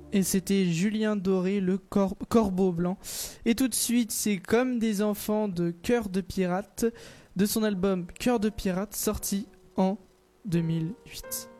Et c'était Julien Doré, le corbeau blanc. Et tout de suite, c'est Comme des enfants de Cœur de Pirate, de son album Cœur de Pirate, sorti en 2008.